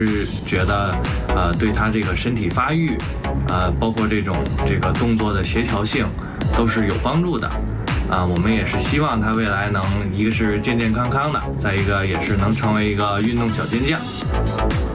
是觉得对他这个身体发育，包括这个动作的协调性都是有帮助的。我们也是希望他未来能一个是健健康康的，再一个也是能成为一个运动小健将。